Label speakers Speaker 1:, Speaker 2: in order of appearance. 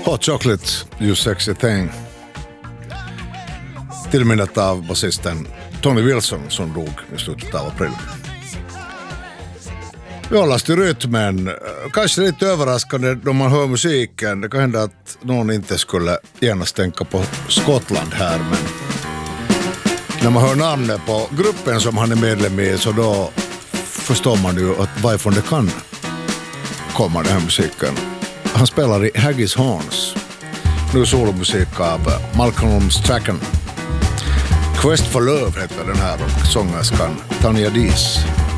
Speaker 1: Hot Chocolate, You Sexy Thing. Tillminnet av basisten Tony Wilson som dog i slutet av april. Vi hållas till rytmen. Kanske lite överraskande då man hör musiken. Det kan hända att någon inte skulle genast tänka på Skottland här, men när man hör namnet på gruppen som han är medlem i så då förstår man ju att varifrån det kan komma den här musiken. Han spelar i Haggis Horns. Nu solomusik av Malcolm Strachan. Quest for Love heter den här och sångerskan Tanya Dees.